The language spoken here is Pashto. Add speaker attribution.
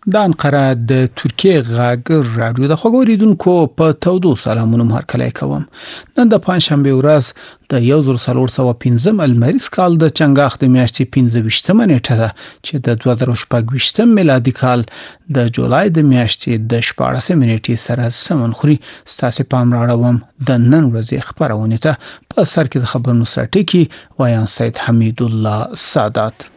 Speaker 1: د انقره د ترکیه غاګ رادیو د خوږو ریدونکو په تودو سلامونو هرکلی کوم. نن د پنځشنبه ورځ د 1415 المریز کال د چنګاښ د میاشتې 15مه نیټه ده چې د 2016 میلادي کال د جولای د میاشتې د 14 نیټې سره سمون خوري. ستاسو پام راړوم د نن ورځې خبرونه ته. په سر کې د خبرونو سرټکی وایان سید حمید الله سادات.